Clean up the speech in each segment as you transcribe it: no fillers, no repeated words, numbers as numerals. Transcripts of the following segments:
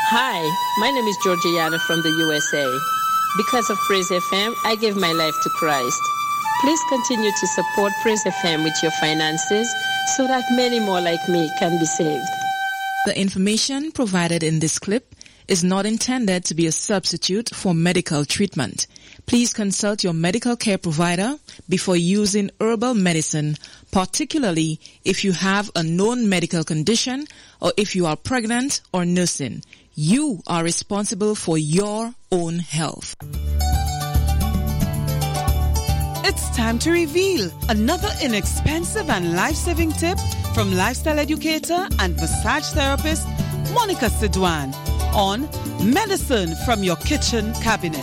Hi, my name is Georgiana from the USA. Because of Praise FM, I give my life to Christ. Please continue to support Praise FM with your finances so that many more like me can be saved. The information provided in this clip is not intended to be a substitute for medical treatment. Please consult your medical care provider before using herbal medicine, particularly if you have a known medical condition or if you are pregnant or nursing. You are responsible for your own health. It's time to reveal another inexpensive and life-saving tip from lifestyle educator and massage therapist Monica Sidwan on Medicine from Your Kitchen Cabinet.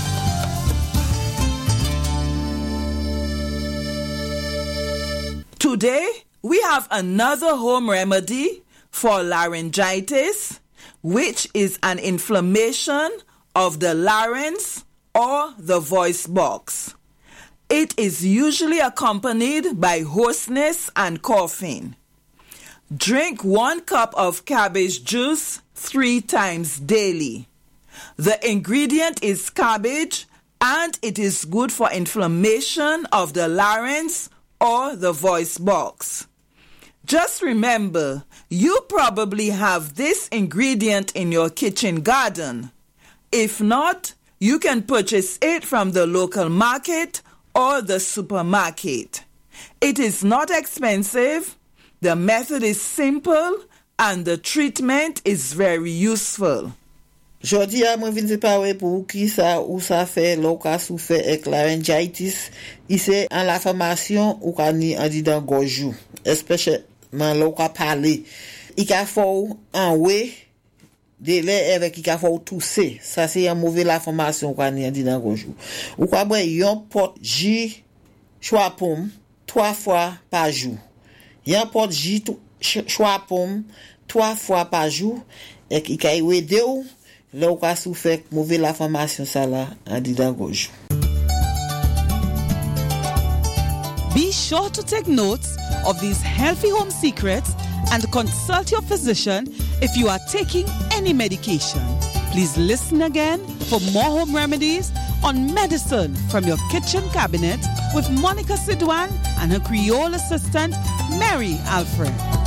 Today, we have another home remedy for laryngitis, which is an inflammation of the larynx or the voice box. It is usually accompanied by hoarseness and coughing. Drink 1 cup of cabbage juice 3 times daily. The ingredient is cabbage and it is good for inflammation of the larynx or the voice box. Just remember, you probably have this ingredient in your kitchen garden. If not, you can purchase it from the local market or the supermarket. It is not expensive, the method is simple, and the treatment is very useful. Jodi a mwen vin se parwe pou ki sa ou sa fe lo ka souffre ek laryngitis. Ise an la formation ou ka ni an di dan gojou. Especially lo ka pale. I ka fou an we de le avec i ka fou tousse. Ça c'est un mauvais la formation ou ka ni an di dan gojou. Ou ka bwe yon pot ji choix pomme 3 fois par jour. Yon pot ji choix pomme 3 fois par jour et i ka wede ou là ou ka souffre mauvais la formation ça là en di dan gojou. Be sure to take notes of these healthy home secrets and consult your physician if you are taking any medication. Please listen again for more home remedies on Medicine from Your Kitchen Cabinet with Monica Sidwan and her Creole assistant, Mary Alfred.